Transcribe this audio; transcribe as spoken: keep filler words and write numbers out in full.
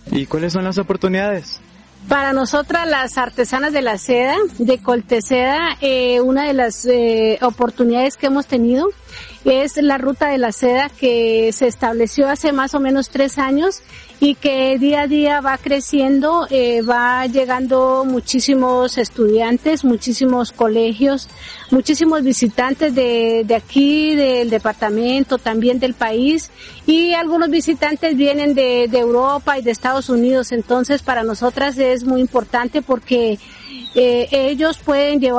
¿Y cuáles son las oportunidades? Para nosotras, las artesanas de la seda, de Colteseda, eh, una de las eh, oportunidades que hemos tenido es la ruta de la seda, que se estableció hace más o menos tres años y que día a día va creciendo, eh, va llegando muchísimos estudiantes, muchísimos colegios, muchísimos visitantes de, de aquí, del departamento, también del país, y algunos visitantes vienen de, de Europa y de Estados Unidos. Entonces, para nosotras es muy importante porque eh, ellos pueden llevar